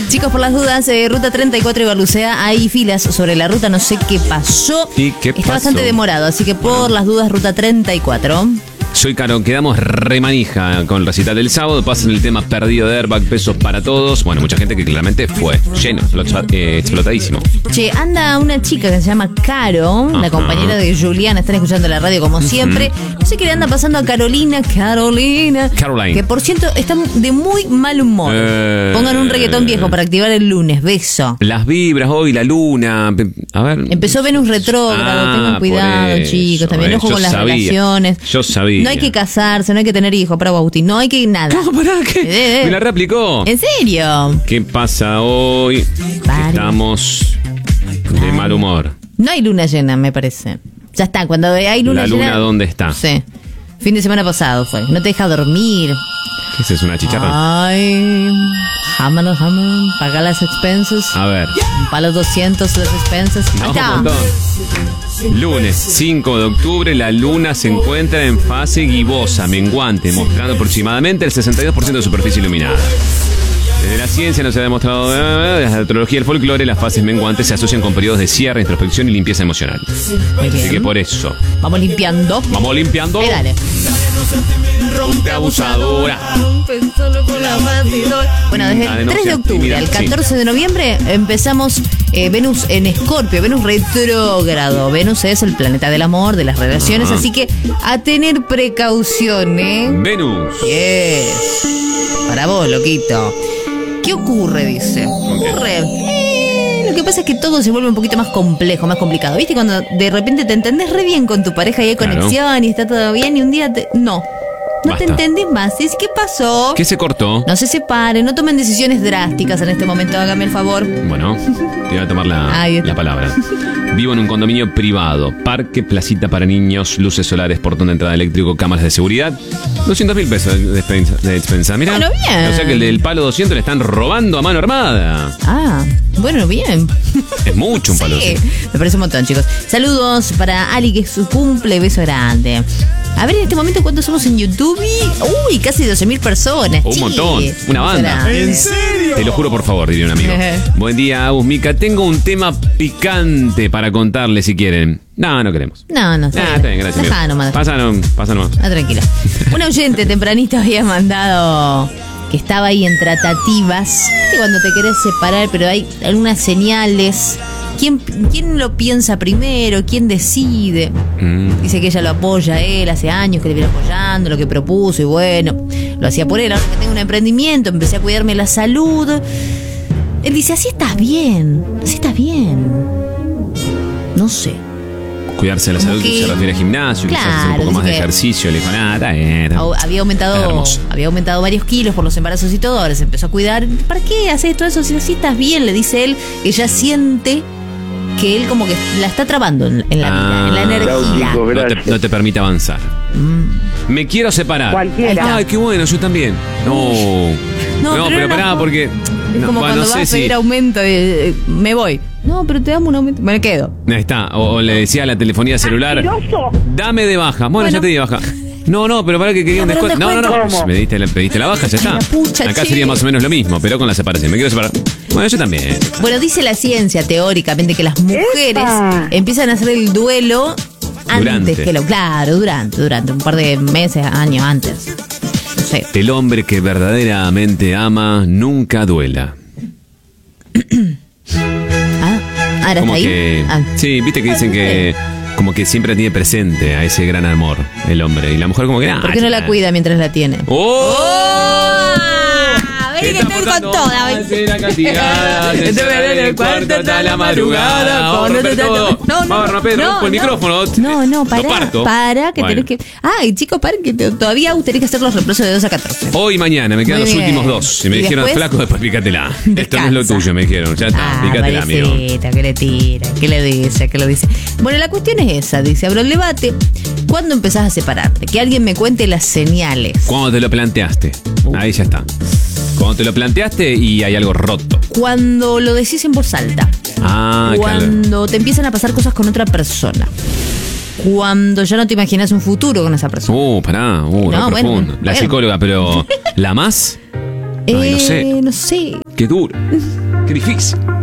Chicos, por las dudas, ruta 34 y Barlucea, hay filas sobre la ruta, no sé qué pasó. ¿Y qué Está pasó? bastante demorado, así que por las dudas, ruta 34. Soy Caro, quedamos remanija con el recital del sábado. Pasan el tema perdido de Airbag, besos para todos. Bueno, mucha gente que claramente fue lleno, explotadísimo. Che, anda una chica que se llama Caro, la compañera de Juliana, están escuchando la radio como siempre. No sé qué le anda pasando a Caroline. Que por cierto, está de muy mal humor. Pongan un reggaetón viejo para activar el lunes, beso. Las vibras hoy, la luna. A ver. Empezó Venus retrógrado, tengan cuidado, chicos. También ojo con las relaciones. Yo sabía. No hay que casarse, no hay que tener hijos, para Agustín, no hay que nada. No, pará, ¿qué? Me la reaplicó. ¿En serio? ¿Qué pasa hoy? Estamos de mal humor. No hay luna llena, me parece. Ya está, cuando hay luna llena. ¿La luna dónde está? Sí. Fin de semana pasado fue. No te deja dormir. ¿Qué es eso, una chicharra? Ay, jamón, paga las expenses. A ver. Un palo 200 las expenses. No, lunes 5 de octubre, la luna se encuentra en fase gibosa, menguante, mostrando aproximadamente el 62% de superficie iluminada. Desde la ciencia no se ha demostrado, desde la astrología y el folclore, las fases menguantes se asocian con periodos de cierre, introspección y limpieza emocional. Muy bien. Así que por eso. Vamos limpiando. Vamos limpiando. Dale. Rompe abusadora. Bueno, desde el 3 de octubre al 14 de noviembre empezamos Venus en Escorpio, Venus retrógrado. Venus es el planeta del amor, de las relaciones, así que a tener precaución, ¿eh? Venus. Yes. Para vos, loquito. ¿Qué ocurre? Dice. Ocurre. Lo que pasa es que todo se vuelve un poquito más complejo, más complicado. ¿Viste? Cuando de repente te entendés re bien con tu pareja y hay conexión y está todo bien y un día no Basta. te entendés más. ¿Y qué pasó? ¿Qué se cortó? No se separen, no tomen decisiones drásticas en este momento, hágame el favor. Bueno, te voy a tomar la palabra. Vivo en un condominio privado, parque, placita para niños, luces solares, portón de entrada eléctrico, cámaras de seguridad. 200.000 pesos de expensa. Mirá, bueno, bien. O sea que el del palo 200 le están robando a mano armada. Ah, bueno, bien. Es mucho un palo. Sí, me parece un montón, chicos. Saludos para Ali, que es su cumple, beso grande. A ver, en este momento, ¿cuántos somos en YouTube? Uy, casi 12.000 personas. Un montón, una banda. ¿En serio? Te lo juro por favor, diría un amigo. Buen día, Agus Mica. Tengo un tema picante para contarles si quieren. No queremos. No. Está bien, gracias. Dejá nomás. Pasa nomás. Ah, tranquila. Un oyente tempranito había mandado que estaba ahí en tratativas. ¿Viste cuando te querés separar, pero hay algunas señales? ¿Quién lo piensa primero? ¿Quién decide? Dice que ella lo apoya a él hace años, que le viene apoyando lo que propuso y bueno, lo hacía por él. Ahora que tengo un emprendimiento, empecé a cuidarme la salud. Él dice, así estás bien. No sé. Cuidarse de la salud, se refiere al gimnasio, quizás hacer un poco más de ejercicio. Le dijo, nada, había aumentado varios kilos por los embarazos y todo. Ahora se empezó a cuidar. ¿Para qué haces todo eso? Si así estás bien, le dice él. Ella siente que él como que la está trabando en la vida, en la energía. No te permite avanzar. Me quiero separar. Cualquiera. Ay, qué bueno, yo también. No, pero pará, porque... Es como cuando vas a pedir aumento, me voy. No, pero te damos un aumento. Me quedo. Ahí está. O le decía a la telefonía celular, dame de baja. Bueno, ya te di de baja. No, pero para que quería un descuento. No. Me pediste la baja, ya está. Acá sería más o menos lo mismo, pero con la separación. Me quiero separar. Bueno, yo también. Bueno, dice la ciencia teóricamente que las mujeres empiezan a hacer el duelo antes que durante un par de meses, años antes. No sé. El hombre que verdaderamente ama nunca duela. ¿Ahora como está que, ahí? Sí, viste que dicen que como que siempre tiene presente a ese gran amor el hombre. Y la mujer como que... ¿Por qué no la cuida mientras la tiene? Ven que estoy con toda. En el cuarto hasta la madrugada. Vamos a romper el micrófono. No, para que tenés que... Ay, chicos, para que todavía tenés que hacer los reprosos de 2 a 14. Hoy y mañana, me quedan los últimos 2. Y me dijeron, flaco, después pícatela. Esto no es lo tuyo, me dijeron. Ya está, pícatela, amigo. ¿Qué le tira? ¿Qué le dice? Bueno, la cuestión es esa, dice, abro el debate. ¿Cuándo empezás a separarte? Que alguien me cuente las señales. ¿Cuándo te lo planteaste? Ahí ya está. Cuando te lo planteaste y hay algo roto. Cuando lo decís en voz alta. Cuando te empiezan a pasar cosas con otra persona. Cuando ya no te imaginas un futuro con esa persona. Profundo. La psicóloga, pero ¿la más? No sé. Qué duro. Qué difícil.